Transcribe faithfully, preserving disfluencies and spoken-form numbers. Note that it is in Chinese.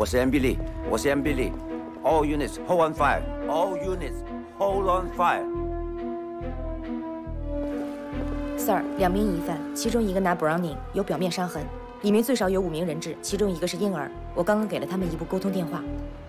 我是 M B Lee， 我是 M B Lee。All units hold on fire. All units hold on fire. Sir， 两名疑犯，其中一个拿 Browning 有表面伤痕，里面最少有五名人质，其中一个是婴儿。我刚刚给了他们一部沟通电话。